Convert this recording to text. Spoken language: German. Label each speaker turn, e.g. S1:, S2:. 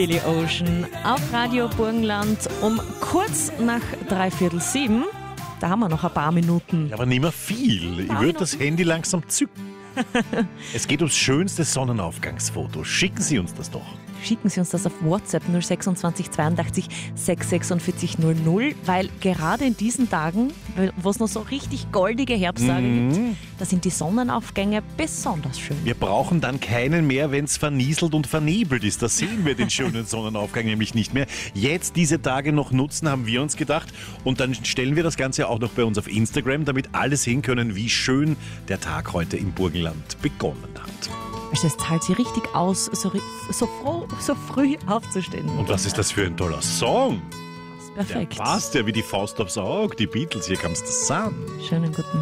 S1: Billy Ocean auf Radio Burgenland um kurz nach 6:45. Da haben wir noch ein paar Minuten.
S2: Ja, aber nicht mehr viel. Ich würde das Handy langsam zücken. Es geht ums schönste Sonnenaufgangsfoto. Schicken Sie uns das doch.
S1: Schicken Sie uns das auf WhatsApp 026 82 646 00, weil gerade in diesen Tagen, wo es noch so richtig goldige Herbsttage gibt, da sind die Sonnenaufgänge besonders schön.
S2: Wir brauchen dann keinen mehr, wenn es vernieselt und vernebelt ist. Da sehen wir den schönen Sonnenaufgang nämlich nicht mehr. Jetzt diese Tage noch nutzen, haben wir uns gedacht. Und dann stellen wir das Ganze auch noch bei uns auf Instagram, damit alle sehen können, wie schön der Tag heute im Burgenland begonnen hat.
S1: Also es zahlt sich richtig aus, so früh aufzustehen.
S2: Und was ist das für ein toller Song?
S1: Perfekt.
S2: Der passt ja wie die Faust aufs Auge, die Beatles, hier kommst du an.
S1: Schönen guten Morgen.